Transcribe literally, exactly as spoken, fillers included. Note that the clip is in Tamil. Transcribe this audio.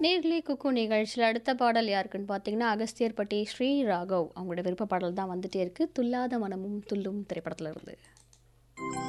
நேர்லி குக்கு நிகழ்ச்சியில் அடுத்த பாடல் யாருக்குன்னு பார்த்தீங்கன்னா அகஸ்தியர்பட்டி ஸ்ரீ ராகவ் அவங்களோட விருப்ப பாடல் தான் வந்துட்டே இருக்கு. துல்லாத மனமும் துள்ளும் திரைப்படத்துல இருந்து.